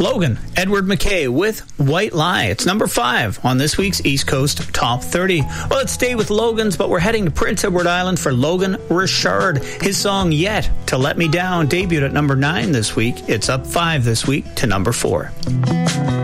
Logan, Edward McKay with White Lie. It's number 5 on this week's East Coast Top 30. Well, let's stay with Logan's, but we're heading to Prince Edward Island for Logan Richard. His song Yet to Let Me Down debuted at number 9 this week. It's up 5 this week to number 4.